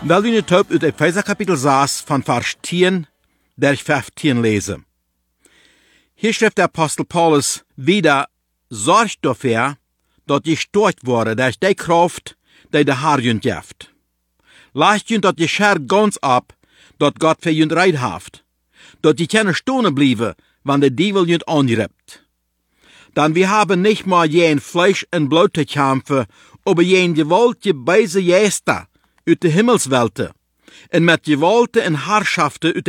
Wel we het uit Epheser kapitel 6 van vers 10 der 15 lesen. Hier schreibt der Apostel Paulus wieder, sorgt dafür, dass je stort worden, durch die Kraft, die der Herr jünt jeft. Lasst jünt dat je scher ganz ab, dat Gott für jünt reid haft. Dat je keine Stunde blieben, wann der Dievel jünt anrippt. Dann wir haben nicht mal jen Fleisch und Blut zu kämpfen, aber jen gewollte beise Geister uit de Himmelswelte, en met gewollte en Herrschaften uit